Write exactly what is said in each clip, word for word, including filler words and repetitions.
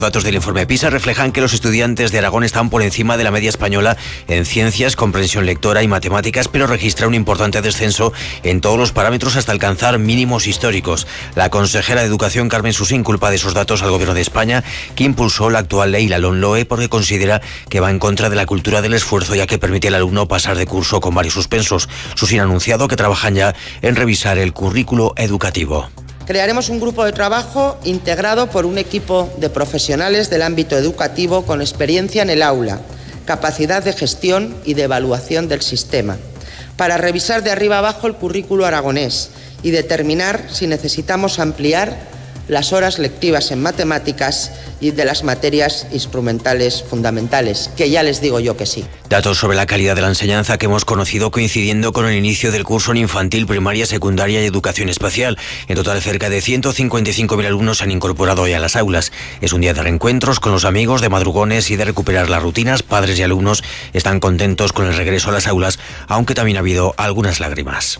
Datos del informe PISA reflejan que los estudiantes de Aragón están por encima de la media española en ciencias, comprensión lectora y matemáticas, pero registra un importante descenso en todos los parámetros hasta alcanzar mínimos históricos. La consejera de Educación, Carmen Susín, culpa de esos datos al Gobierno de España, que impulsó la actual ley, la LOMLOE, porque considera que va en contra de la cultura del esfuerzo, ya que permite al alumno pasar de curso con varios suspensos. Susín ha anunciado que trabajan ya en revisar el currículo educativo. Crearemos un grupo de trabajo integrado por un equipo de profesionales del ámbito educativo con experiencia en el aula, capacidad de gestión y de evaluación del sistema, para revisar de arriba abajo el currículo aragonés y determinar si necesitamos ampliar las horas lectivas en matemáticas y de las materias instrumentales fundamentales, que ya les digo yo que sí. Datos sobre la calidad de la enseñanza que hemos conocido coincidiendo con el inicio del curso en infantil, primaria, secundaria y educación especial. En total, cerca de ciento cincuenta y cinco mil alumnos se han incorporado hoy a las aulas. Es un día de reencuentros con los amigos, de madrugones y de recuperar las rutinas. Padres y alumnos están contentos con el regreso a las aulas, aunque también ha habido algunas lágrimas.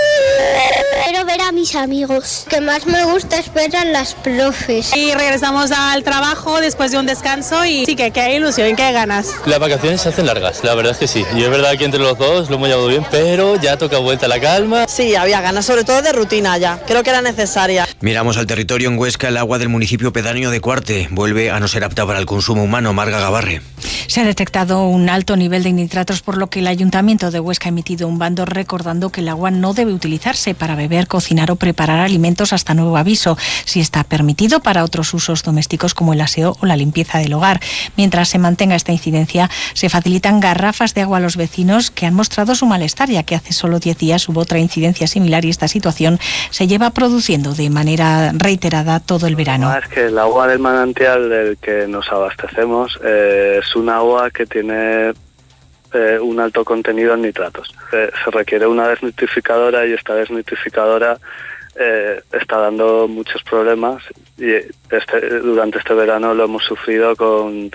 Quiero ver a mis amigos. Lo que más me gusta es ver a las profes. Y regresamos al trabajo después de un descanso y sí que, que hay ilusión, que hay ganas. Las vacaciones se hacen largas, la verdad es que sí. Y es verdad que entre los dos lo hemos llevado bien, pero ya toca vuelta a la calma. Sí, había ganas, sobre todo de rutina ya. Creo que era necesaria. Miramos al territorio. En Huesca, el agua del municipio pedáneo de Cuarte vuelve a no ser apta para el consumo humano. Marga Gabarre. Se ha detectado un alto nivel de nitratos, por lo que el Ayuntamiento de Huesca ha emitido un bando recordando que el agua no debe utilizarse para beber, cocinar o preparar alimentos hasta nuevo aviso. Si está permitido para otros usos domésticos como el aseo o la limpieza del hogar. Mientras se mantenga esta incidencia, se facilitan garrafas de agua a los vecinos que han mostrado su malestar, ya que hace solo diez días hubo otra incidencia similar y esta situación se lleva produciendo de manera reiterada todo el verano. Es que el agua del manantial del que nos abastecemos eh, es un agua que tiene eh, un alto contenido en nitratos. Eh, se requiere una desnitrificadora y esta desnitrificadora eh, está dando muchos problemas y este, durante este verano lo hemos sufrido con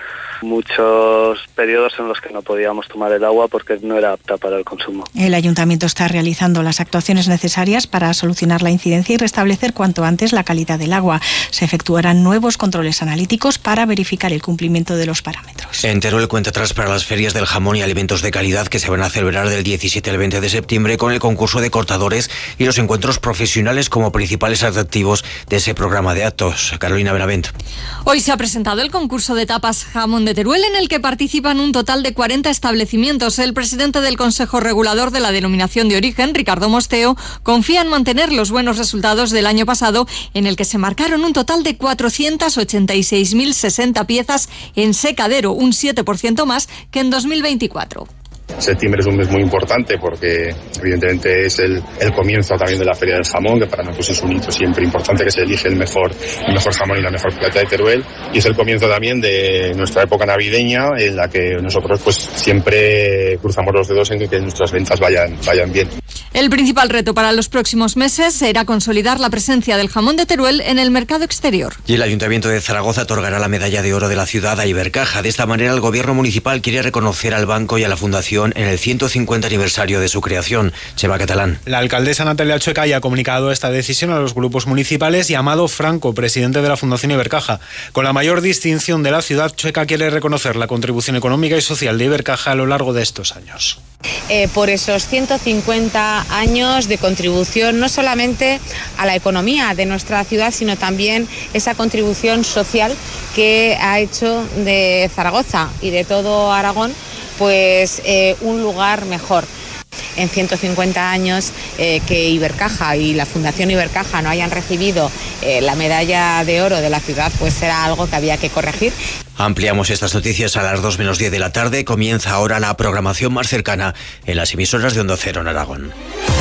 muchos periodos en los que no podíamos tomar el agua porque no era apta para el consumo. El Ayuntamiento está realizando las actuaciones necesarias para solucionar la incidencia y restablecer cuanto antes la calidad del agua. Se efectuarán nuevos controles analíticos para verificar el cumplimiento de los parámetros. En Teruel, cuenta atrás para las ferias del jamón y alimentos de calidad que se van a celebrar del diecisiete al veinte de septiembre con el concurso de cortadores y los encuentros profesionales como principales atractivos de ese programa de actos. Carolina Benavent. Hoy se ha presentado el concurso de tapas jamón de Teruel, en el que participan un total de cuarenta establecimientos. El presidente del Consejo Regulador de la Denominación de Origen, Ricardo Mosteo, confía en mantener los buenos resultados del año pasado, en el que se marcaron un total de cuatrocientas ochenta y seis mil sesenta piezas en secadero, un siete por ciento más que en dos mil veinticuatro. Septiembre es un mes muy importante porque evidentemente es el, el comienzo también de la Feria del Jamón, que para nosotros es un hito siempre importante, que se elige el mejor, el mejor jamón y la mejor plata de Teruel, y es el comienzo también de nuestra época navideña, en la que nosotros pues siempre cruzamos los dedos en que, que nuestras ventas vayan, vayan bien. El principal reto para los próximos meses será consolidar la presencia del jamón de Teruel en el mercado exterior. Y el Ayuntamiento de Zaragoza otorgará la medalla de oro de la ciudad a Ibercaja. De esta manera, el Gobierno municipal quiere reconocer al banco y a la Fundación en el ciento cincuenta aniversario de su creación. Chema Catalán. La alcaldesa Natalia Chueca ya ha comunicado esta decisión a los grupos municipales y a Amado Franco, presidente de la Fundación Ibercaja. Con la mayor distinción de la ciudad, Chueca quiere reconocer la contribución económica y social de Ibercaja a lo largo de estos años. Eh, por esos ciento cincuenta años de contribución no solamente a la economía de nuestra ciudad, sino también esa contribución social que ha hecho de Zaragoza y de todo Aragón pues eh, un lugar mejor. En ciento cincuenta años eh, que Ibercaja y la Fundación Ibercaja no hayan recibido eh, la medalla de oro de la ciudad, pues era algo que había que corregir. Ampliamos estas noticias a las dos menos diez de la tarde. Comienza ahora la programación más cercana en las emisoras de Onda Cero en Aragón.